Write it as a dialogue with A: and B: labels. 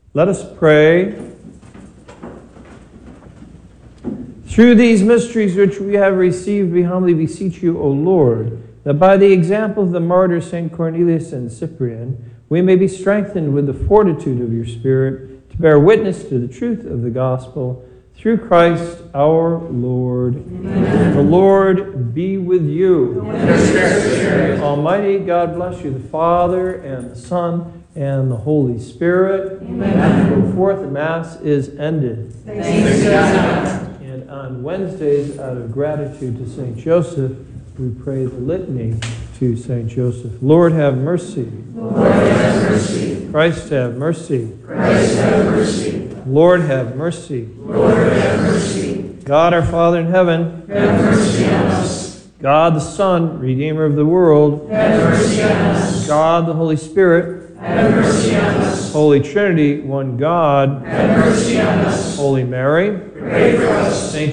A: Let us pray. Through these mysteries which we have received, we humbly beseech you, O Lord, that by the example of the martyrs St. Cornelius and Cyprian, we may be strengthened with the fortitude of your Spirit to bear witness to the truth of the gospel, through Christ our Lord. Amen. The Lord be with you. Amen. Almighty God bless you, the Father, and the Son, and the Holy Spirit. Amen. Go forth, the Mass is ended.
B: Thanks be to God.
A: And on Wednesdays, out of gratitude to St. Joseph, we pray the litany to St. Joseph. Lord, have mercy.
B: Lord, have mercy.
A: Christ, have mercy.
B: Christ, have mercy.
A: Lord, have mercy.
B: Lord, have mercy.
A: God, our Father in heaven,
B: Have mercy on us.
A: God, the Son, Redeemer of the world,
B: Have mercy on us.
A: God, the Holy Spirit,
B: Have mercy on us.
A: Holy Trinity, one God,
B: Have mercy on us.
A: Holy Mary,
B: Pray for us.
A: Saint